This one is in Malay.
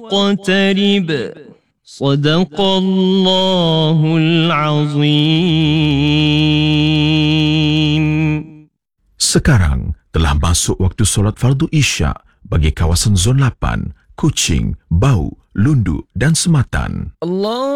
اقترب صدق الله العظيم. Sekarang telah masuk waktu solat fardu Isyak bagi kawasan Zon 8, Kuching, Bau, Lundu dan Sematan. Allah